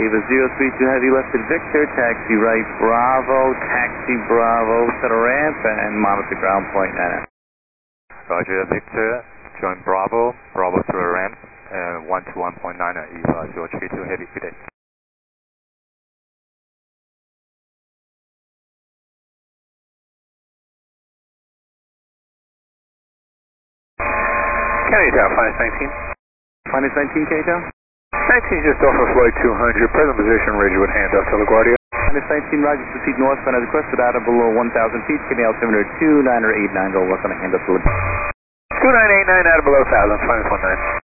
Ava 032 Heavy left at Victor, taxi right Bravo, taxi Bravo to the ramp, and monitor ground point 9. Roger, Victor, join Bravo, Bravo to the ramp, and 121.9 Eva 032 Heavy, good day. County Tower, Finance 19. Finance 19, K-Town? 19 just off of flight 200, present position, Ridgewood, handoff to LaGuardia. Finance 19, Roger, proceed northbound as requested, out of below 1,000 feet, giving altimeter 29 or 89, go left on a handoff to LaGuardia. 2989 out of below 1,000, Finance 19.